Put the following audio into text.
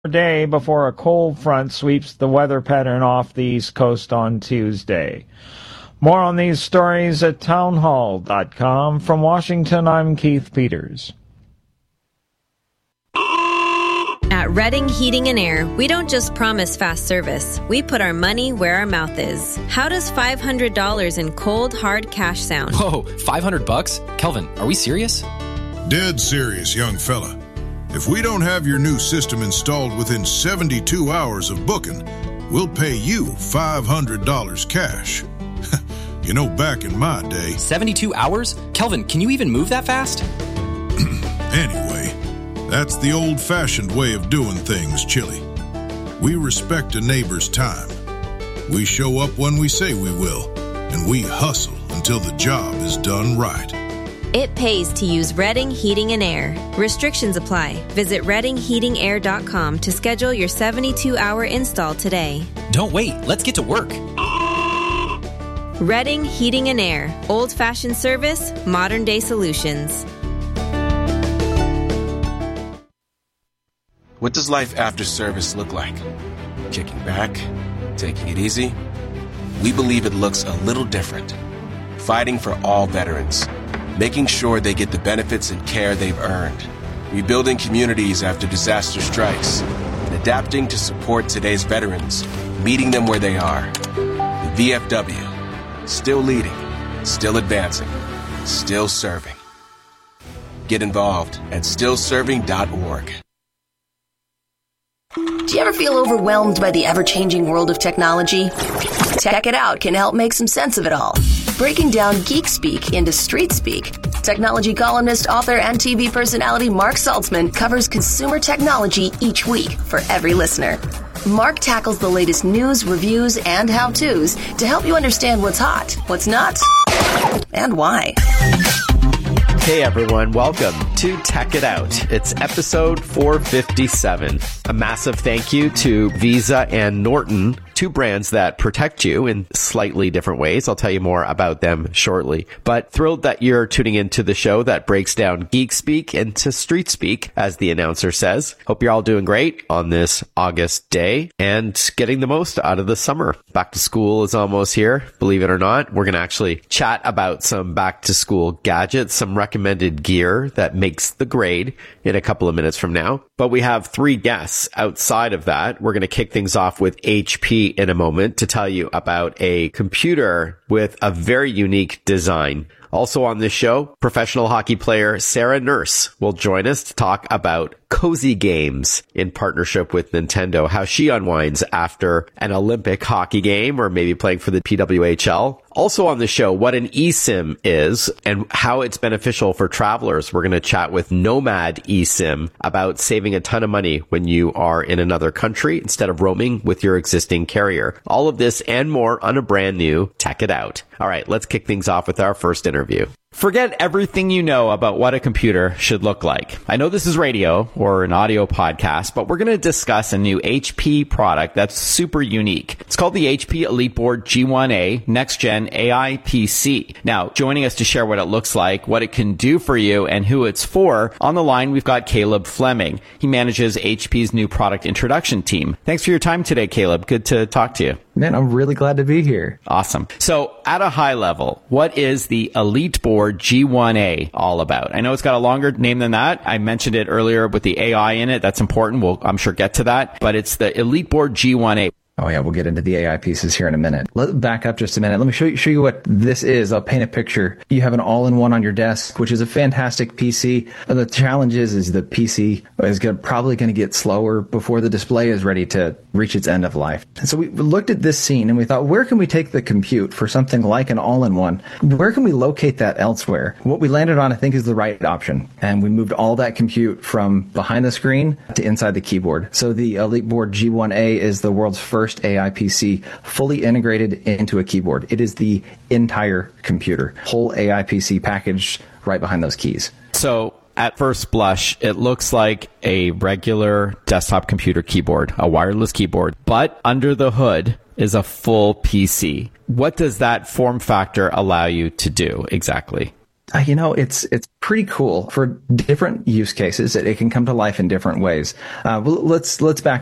day before a cold front sweeps the weather pattern off the East Coast on Tuesday. More on these stories at townhall.com. From Washington, I'm Keith Peters. At Redding Heating and Air, we don't just promise fast service. We put our money where our mouth is. How does $500 in cold, hard cash sound? Whoa, $500? Kelvin, are we serious? Dead serious, young fella. If we don't have your new system installed within 72 hours of booking, we'll pay you $500 cash. You know, back in my day... 72 hours? Kelvin, can you even move that fast? Anyway, that's the old-fashioned way of doing things, Chili. We respect a neighbor's time. We show up when we say we will, and we hustle until the job is done right. It pays to use Redding Heating and Air. Restrictions apply. Visit reddingheatingair.com to schedule your 72-hour install today. Don't wait. Let's get to work. Redding Heating and Air. Old-fashioned service, modern-day solutions. What does life after service look like? Kicking back? Taking it easy? We believe it looks a little different. Fighting for all veterans. Making sure they get the benefits and care they've earned. Rebuilding communities after disaster strikes. And adapting to support today's veterans. Meeting them where they are. The VFW. Still leading. Still advancing. Still serving. Get involved at stillserving.org. Do you ever feel overwhelmed by the ever-changing world of technology? Tech It Out can help make some sense of it all. Breaking down geek speak into street speak, technology columnist, author, and TV personality Mark Saltzman covers consumer technology each week for every listener. Mark tackles the latest news, reviews, and how-tos to help you understand what's hot, what's not, and why. Hey everyone, welcome to Tech It Out. It's episode 457. A massive thank you to Visa and Norton, two brands that protect you in slightly different ways. I'll tell you more about them shortly. But thrilled that you're tuning into the show that breaks down geek speak into street speak, as the announcer says. Hope you're all doing great on this August day and getting the most out of the summer. Back to school is almost here. Believe it or not, we're going to actually chat about some back to school gadgets, some recommended gear that makes the grade in a couple of minutes from now. But we have three guests outside of that. We're going to kick things off with HP in a moment to tell you about a computer with a very unique design. Also on this show, professional hockey player Sarah Nurse will join us to talk about cozy games in partnership with Nintendo, how she unwinds after an Olympic hockey game or maybe playing for the PWHL. Also on the show, what an eSIM is and how it's beneficial for travelers. We're going to chat with Nomad eSIM about saving a ton of money when you are in another country instead of roaming with your existing carrier. All of this and more on a brand new Tech It Out. All right, let's kick things off with our first interview. Forget everything you know about what a computer should look like. I know this is radio or an audio podcast, but we're going to discuss a new HP product that's super unique. It's called the HP EliteBoard G1A Next Gen AI PC. Now, joining us to share what it looks like, what it can do for you, and who it's for, on the line we've got Caleb Fleming. He manages HP's new product introduction team. Thanks for your time today, Caleb. Good to talk to you. Man, I'm really glad to be here. Awesome. So, at a high level, what is the EliteBoard G1A all about? I know it's got a longer name than that. I mentioned it earlier with the AI in it. That's important. We'll, I'm sure, get to that. But it's the EliteBoard G1A. Oh yeah, we'll get into the AI pieces here in a minute. Let's back up just a minute. Let me show you what this is. I'll paint a picture. You have an all-in-one on your desk, which is a fantastic PC. The challenge is the PC is probably going to get slower before the display is ready to reach its end of life. And so we looked at this scene and we thought, where can we take the compute for something like an all-in-one? Where can we locate that elsewhere? What we landed on, I think, is the right option. And we moved all that compute from behind the screen to inside the keyboard. So the EliteBoard G1A is the world's first AI PC fully integrated into a keyboard. It is the entire computer, whole AI PC packaged right behind those keys. So at first blush, it looks like a regular desktop computer keyboard, a wireless keyboard, but under the hood is a full PC. What does that form factor allow you to do exactly? It's pretty cool for different use cases. It can come to life in different ways. Let's back